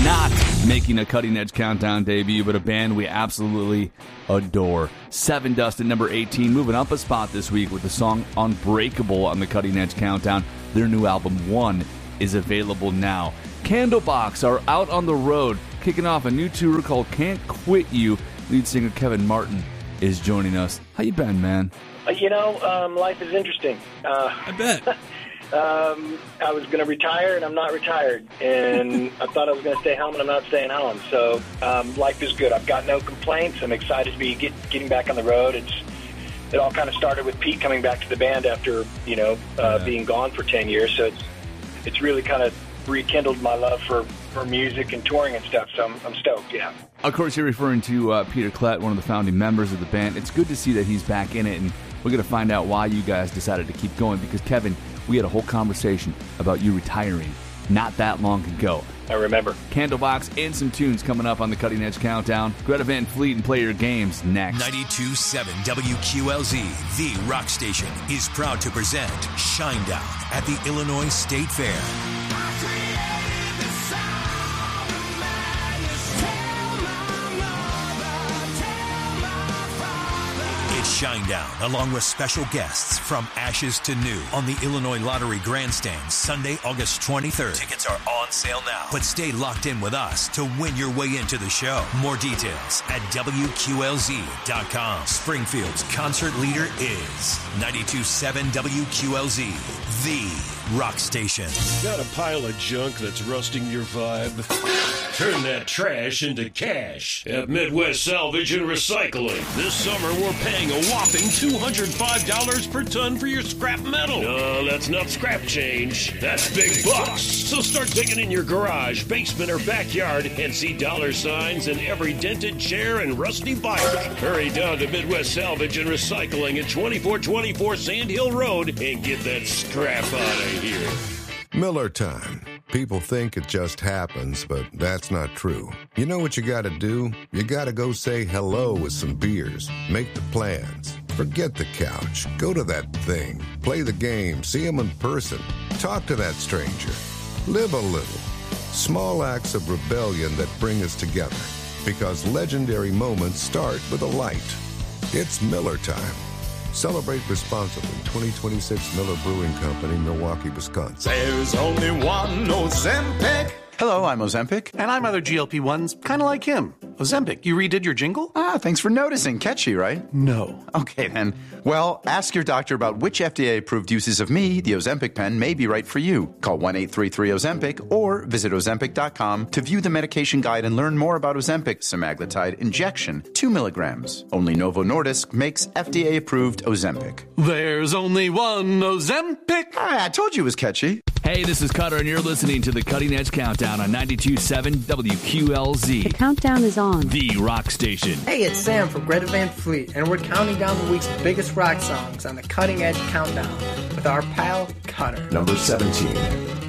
not making a Cutting Edge Countdown debut, but a band we absolutely adore. Seven Dust at number 18, moving up a spot this week with the song Unbreakable on the Cutting Edge Countdown. Their new album, One, is available now. Candlebox are out on the road, kicking off a new tour called Can't Quit You. Lead singer Kevin Martin is joining us. How you been, man? Life is interesting. I bet. I was going to retire, and I'm not retired. And I thought I was going to stay home, and I'm not staying home. So life is good. I've got no complaints. I'm excited to be getting back on the road. It all kind of started with Pete coming back to the band after being gone for 10 years. So it's really kind of rekindled my love for music and touring and stuff. So I'm stoked. Yeah. Of course, you're referring to Peter Klett, one of the founding members of the band. It's good to see that he's back in it, and we're going to find out why you guys decided to keep going, because, Kevin, we had a whole conversation about you retiring not that long ago. I remember. Candlebox and some tunes coming up on the Cutting Edge Countdown. Greta Van Fleet and Play Your Games next. 92.7 WQLZ, the rock station, is proud to present Shinedown at the Illinois State Fair. Shinedown, along with special guests from Ashes to New on the Illinois Lottery Grandstand, Sunday, August 23rd. Tickets are on sale now, but stay locked in with us to win your way into the show. More details at WQLZ.com. Springfield's concert leader is 92.7 WQLZ, the rock station. Got a pile of junk that's rusting your vibe? Turn that trash into cash at Midwest Salvage and Recycling. This summer, we're paying a whopping $205 per ton for your scrap metal. No, that's not scrap change. That's big bucks. So start digging in your garage, basement, or backyard and see dollar signs in every dented chair and rusty bike. Hurry down to Midwest Salvage and Recycling at 2424 Sand Hill Road and get that scrap out of here. Miller time. People think it just happens, but that's not true. You know what you gotta do? You gotta go say hello with some beers. Make the plans. Forget the couch. Go to that thing. Play the game. See them in person. Talk to that stranger. Live a little. Small acts of rebellion that bring us together. Because legendary moments start with a light. It's Miller time. Celebrate responsibly. 2026 Miller Brewing Company, Milwaukee, Wisconsin. There's only one Ozempic. Hello, I'm Ozempic. And I'm other GLP-1s, kind of like him. Ozempic, you redid your jingle? Thanks for noticing. Catchy, right? No. Okay, then. Well, ask your doctor about which FDA-approved uses of me, the Ozempic pen, may be right for you. Call 1-833-OZEMPIC or visit Ozempic.com to view the medication guide and learn more about Ozempic semaglutide injection, 2 milligrams. Only Novo Nordisk makes FDA-approved Ozempic. There's only one Ozempic. I told you it was catchy. Hey, this is Cutter, and you're listening to the Cutting Edge Countdown on 92.7 WQLZ. The countdown is on. The rock station. Hey, it's Sam from Greta Van Fleet, and we're counting down the week's biggest rock songs on the Cutting Edge Countdown with our pal, Cutter. Number 17.